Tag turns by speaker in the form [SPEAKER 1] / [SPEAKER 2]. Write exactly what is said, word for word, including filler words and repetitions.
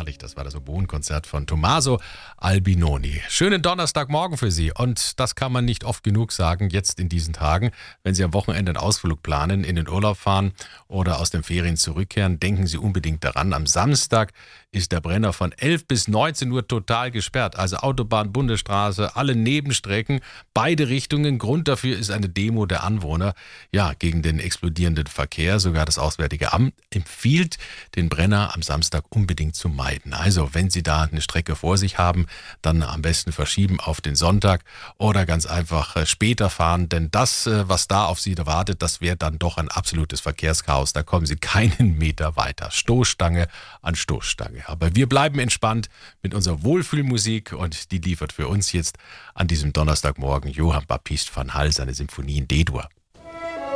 [SPEAKER 1] herrlich, das war das Oboenkonzert von Tommaso Albinoni. Schönen Donnerstagmorgen für Sie und das kann man nicht oft genug sagen, jetzt in diesen Tagen. Wenn Sie am Wochenende einen Ausflug planen, in den Urlaub fahren oder aus den Ferien zurückkehren, denken Sie unbedingt daran, am Samstag ist der Brenner von elf bis neunzehn Uhr total gesperrt. Also Autobahn, Bundesstraße, alle Nebenstrecken, beide Richtungen. Grund dafür ist eine Demo der Anwohner, ja, gegen den explodierenden Verkehr. Sogar das Auswärtige Amt empfiehlt, den Brenner am Samstag unbedingt zu meiden. Also, wenn Sie da eine Strecke vor sich haben, dann am besten verschieben auf den Sonntag oder ganz einfach äh, später fahren, denn das, äh, was da auf Sie wartet, das wäre dann doch ein absolutes Verkehrschaos. Da kommen Sie keinen Meter weiter. Stoßstange an Stoßstange. Aber wir bleiben entspannt mit unserer Wohlfühlmusik und die liefert für uns jetzt an diesem Donnerstagmorgen Johann Baptist van Hal seine Symphonie in D-Dur.